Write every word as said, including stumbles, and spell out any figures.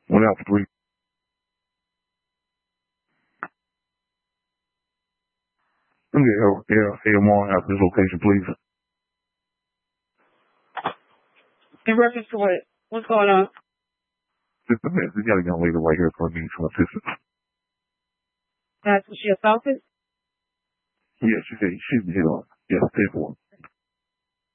One out for three. Yeah, yeah, yeah, more out this location, please. In reference to what? What's going on? Just a minute. We got a young lady right here for me for assistance. That's what she assaulted? Yeah, she said she's hit on. Yeah, stay for it.